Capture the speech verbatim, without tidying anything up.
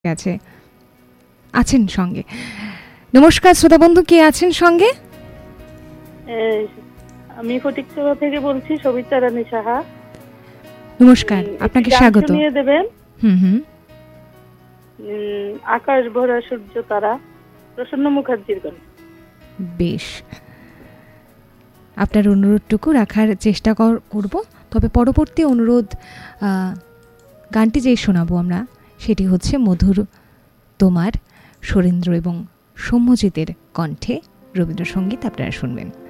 আছে আছেন সঙ্গে। নমস্কার শ্রোতা বন্ধু, কে আছেন সঙ্গে? আমি ফটিকছড়া থেকে বলছি, সবিতা রানী সাহা। নমস্কার, আপনাকে স্বাগত। শুনিয়ে দেবেন হুম হুম আকাশ ভরা সূর্য তারা, প্রসন্ন মুখার্জির গান। বেশ, আপনার অনুরোধটুকু রাখার চেষ্টা করব। তবে পরবর্তী অনুরোধ, গানটি যে শোনাবো আমরা সেটি হচ্ছে মধুর তোমার, সুরেন্দ্র এবং সৌম্যজিতের কণ্ঠে রবীন্দ্রসঙ্গীত আপনারা শুনবেন।